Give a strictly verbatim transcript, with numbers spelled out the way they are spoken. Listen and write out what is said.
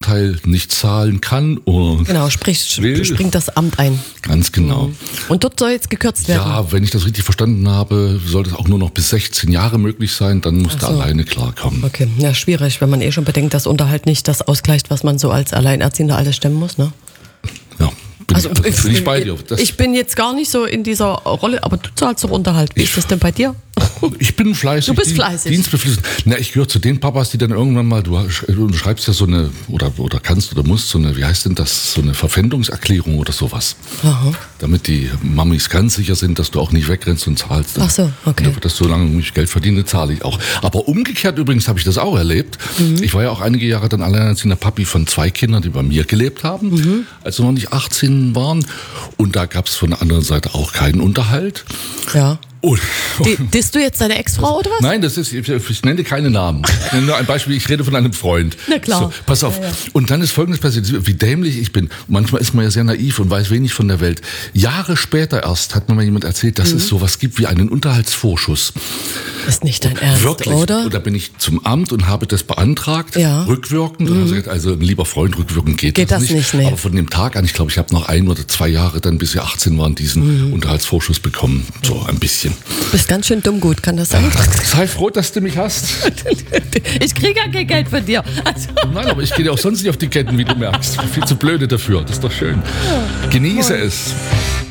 Elternteil nicht zahlen kann oder Genau, sprich, will. springt das Amt ein. Ganz genau. Und dort soll jetzt gekürzt werden? Ja, wenn ich das richtig verstanden habe, soll das auch nur noch bis sechzehn Jahre möglich sein, dann muss Ach der so. alleine klarkommen. Okay, ja, schwierig, wenn man eh schon bedenkt, dass Unterhalt nicht das ausgleicht, was man so als Alleinerziehender alles stemmen muss, ne? Ja, bin, Also, ich, bin ich bei dir. Das, ich bin jetzt gar nicht so in dieser Rolle, aber du zahlst doch Unterhalt. Wie Ich- ist das denn bei dir? Ich bin fleißig. Du bist dien- fleißig. Dienstbeflistet. Na, ich gehöre zu den Papas, die dann irgendwann mal, du, sch- du schreibst ja so eine, oder, oder kannst oder musst, so eine, wie heißt denn das, so eine Verpfändungserklärung oder sowas. Aha. Damit die Mamis ganz sicher sind, dass du auch nicht wegrennst und zahlst. Ach so, okay. Ja, dass solange ich Geld verdiene, zahle ich auch. Aber umgekehrt übrigens habe ich das auch erlebt. Mhm. Ich war ja auch einige Jahre dann alleinerziehender Papi von zwei Kindern, die bei mir gelebt haben, Mhm. als sie noch nicht achtzehn waren. Und da gab es von der anderen Seite auch keinen Unterhalt. Ja. Und, D- Disst du jetzt deine Ex-Frau oder was? Nein, das ist, ich, ich nenne keine Namen. Ich nenne nur ein Beispiel, ich rede von einem Freund. Na klar. So, pass auf. Und dann ist Folgendes passiert, wie dämlich ich bin. Manchmal ist man ja sehr naiv und weiß wenig von der Welt. Jahre später erst hat mir mal jemand erzählt, dass Mhm. es sowas gibt wie einen Unterhaltsvorschuss. Ist nicht dein Ernst, Wirklich. oder? Und da bin ich zum Amt und habe das beantragt, Ja. rückwirkend. Und habe gesagt, also ein lieber Freund, rückwirkend geht, Geht das nicht, nee. Aber von dem Tag an, ich glaube, ich habe noch ein oder zwei Jahre dann, bis wir achtzehn waren, diesen Mhm. Unterhaltsvorschuss bekommen. So ein bisschen. Du bist ganz schön dumm gut, kann das sein? Sei froh, dass du mich hast. Ich kriege ja kein Geld von dir. Also, Nein, aber ich gehe dir auch sonst nicht auf die Ketten, wie du merkst. Ich bin viel zu blöde dafür. Das ist doch schön. Genieße es.